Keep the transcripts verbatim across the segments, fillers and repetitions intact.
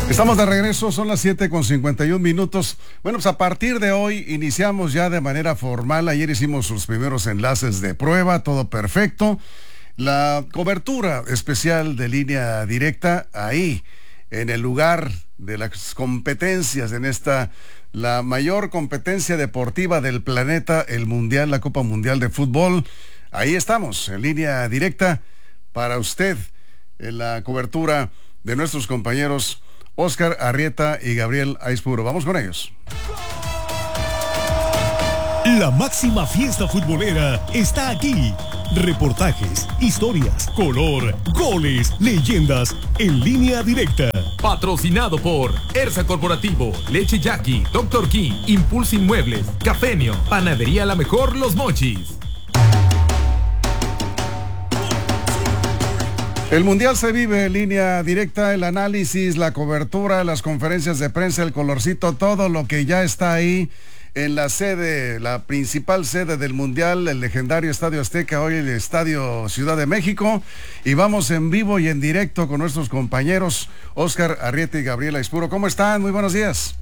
Estamos de regreso, son las siete con cincuenta y un minutos. Bueno, pues a partir de hoy iniciamos ya de manera formal. Ayer hicimos sus primeros enlaces de prueba, todo perfecto. La cobertura especial de Línea Directa, ahí, en el lugar de las competencias, en esta, la mayor competencia deportiva del planeta, el Mundial, la Copa Mundial de Fútbol. Ahí estamos, en Línea Directa, para usted, en la cobertura de nuestros compañeros Óscar Arrieta y Gabriel Aispuro. Vamos con ellos. La máxima fiesta futbolera está aquí. Reportajes, historias, color, goles, leyendas en Línea Directa. Patrocinado por Ersa Corporativo, Leche Jackie, Doctor King, Impulso Inmuebles, Cafenio, Panadería La Mejor, Los Mochis. El Mundial se vive en Línea Directa, el análisis, la cobertura, las conferencias de prensa, el colorcito, todo lo que ya está ahí en la sede, la principal sede del Mundial, el legendario Estadio Azteca, hoy el Estadio Ciudad de México. Y vamos en vivo y en directo con nuestros compañeros Óscar Arrieta y Gabriel Aispuro. ¿Cómo están? Muy buenos días.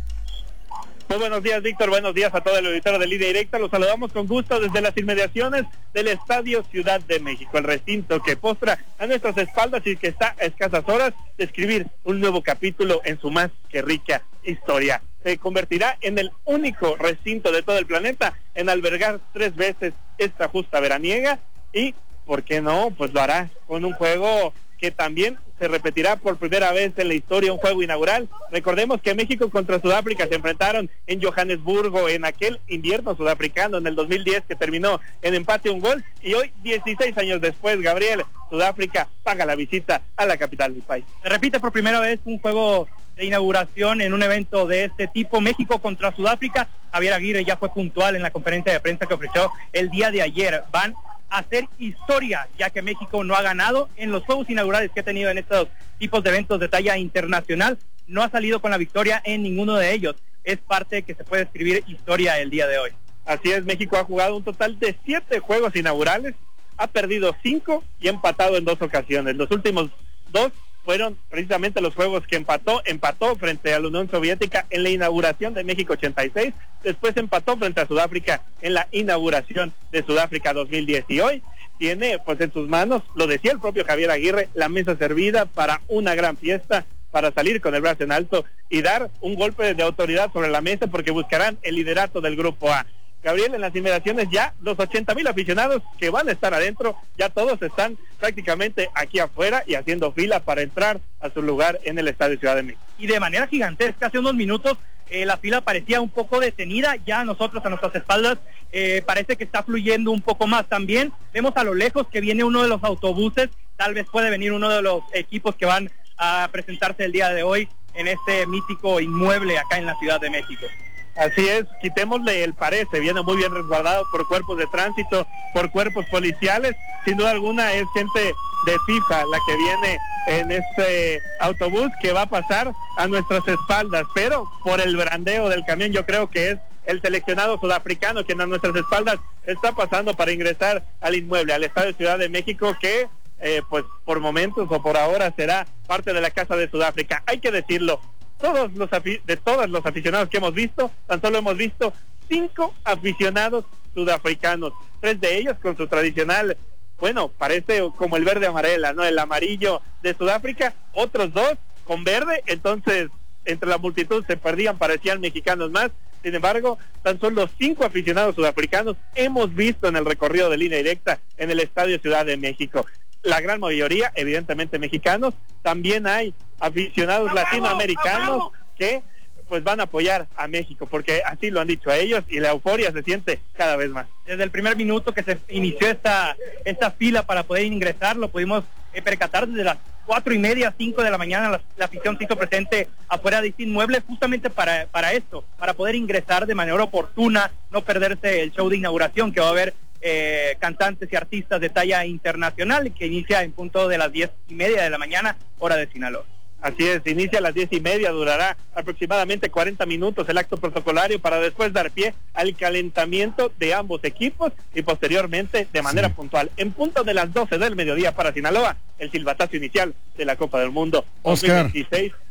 Muy buenos días, Víctor. Buenos días a todo el auditorio de Línea Directa. Los saludamos con gusto desde las inmediaciones del Estadio Ciudad de México, el recinto que postra a nuestras espaldas y que está a escasas horas de escribir un nuevo capítulo en su más que rica historia. Se convertirá en el único recinto de todo el planeta en albergar tres veces esta justa veraniega y, ¿por qué no? Pues lo hará con un juego que también se repetirá por primera vez en la historia, un juego inaugural. Recordemos que México contra Sudáfrica se enfrentaron en Johannesburgo en aquel invierno sudafricano en el dos mil diez, que terminó en empate un gol, y hoy, dieciséis años después, Gabriel, Sudáfrica paga la visita a la capital del país. Se repite por primera vez un juego de inauguración en un evento de este tipo, México contra Sudáfrica. Javier Aguirre ya fue puntual en la conferencia de prensa que ofreció el día de ayer. Van hacer historia, ya que México no ha ganado en los juegos inaugurales que ha tenido en estos tipos de eventos de talla internacional. No ha salido con la victoria en ninguno de ellos. Es parte que se puede escribir historia el día de hoy. Así es, México ha jugado un total de siete juegos inaugurales, ha perdido cinco y ha empatado en dos ocasiones. Los últimos dos fueron precisamente los juegos que empató, empató frente a la Unión Soviética en la inauguración de México ochenta y seis, después empató frente a Sudáfrica en la inauguración de Sudáfrica dos mil diez, y hoy tiene pues en sus manos, lo decía el propio Javier Aguirre, la mesa servida para una gran fiesta, para salir con el brazo en alto y dar un golpe de autoridad sobre la mesa, porque buscarán el liderato del Grupo A. Gabriel, en las inmediaciones ya los ochenta mil aficionados que van a estar adentro, ya todos están prácticamente aquí afuera y haciendo fila para entrar a su lugar en el Estadio Ciudad de México. Y de manera gigantesca, hace unos minutos eh, la fila parecía un poco detenida, ya nosotros a nuestras espaldas eh, parece que está fluyendo un poco más también. Vemos a lo lejos que viene uno de los autobuses, tal vez puede venir uno de los equipos que van a presentarse el día de hoy en este mítico inmueble acá en la Ciudad de México. Así es, quitémosle el parece, viene muy bien resguardado por cuerpos de tránsito, por cuerpos policiales. Sin duda alguna es gente de FIFA la que viene en este autobús que va a pasar a nuestras espaldas, pero por el brandeo del camión yo creo que es el seleccionado sudafricano quien a nuestras espaldas está pasando para ingresar al inmueble, al Estadio Ciudad de México, que eh, pues por momentos o por ahora será parte de la Casa de Sudáfrica. Hay que decirlo, todos los afi- de todos los aficionados que hemos visto, tan solo hemos visto cinco aficionados sudafricanos, tres de ellos con su tradicional, bueno, parece como el verde amarela, ¿no? El amarillo de Sudáfrica, otros dos con verde, entonces entre la multitud se perdían, parecían mexicanos más. Sin embargo, tan solo cinco aficionados sudafricanos hemos visto en el recorrido de Línea Directa en el Estadio Ciudad de México. La gran mayoría, evidentemente mexicanos, también hay aficionados latinoamericanos que pues van a apoyar a México, porque así lo han dicho a ellos, y la euforia se siente cada vez más. Desde el primer minuto que se inició esta, esta fila para poder ingresar, lo pudimos eh, percatar desde las cuatro y media, cinco de la mañana, la, la afición se hizo presente afuera de este inmueble justamente para, para esto, para poder ingresar de manera oportuna, no perderse el show de inauguración que va a haber eh, cantantes y artistas de talla internacional, que inicia en punto de las diez y media de la mañana, hora de Sinaloa. Así es, inicia a las diez y media, durará aproximadamente cuarenta minutos el acto protocolario para después dar pie al calentamiento de ambos equipos y posteriormente de manera sí. puntual, en punto de las doce del mediodía para Sinaloa, el silbatazo inicial de la Copa del Mundo Óscar, dos mil veintiséis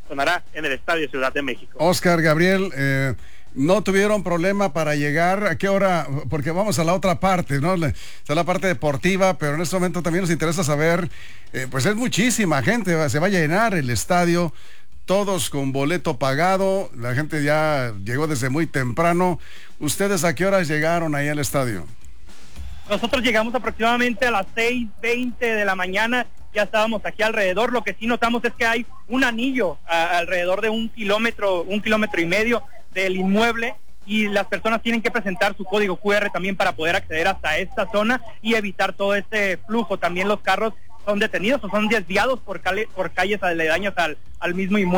sonará en el Estadio Ciudad de México. Oscar, Gabriel, eh, ¿no tuvieron problema para llegar? ¿A qué hora? Porque vamos a la otra parte, ¿no? Está la parte deportiva, pero en este momento también nos interesa saber, eh, pues es muchísima gente, se va a llenar el estadio, todos con boleto pagado, la gente ya llegó desde muy temprano. ¿Ustedes a qué horas llegaron ahí al estadio? Nosotros llegamos aproximadamente a las seis veinte de la mañana, ya estábamos aquí alrededor. Lo que sí notamos es que hay un anillo a, alrededor de un kilómetro, un kilómetro y medio del inmueble, y las personas tienen que presentar su código cu erre también para poder acceder hasta esta zona y evitar todo este flujo. También los carros son detenidos o son desviados por, calle, por calles aledañas al, al mismo inmueble.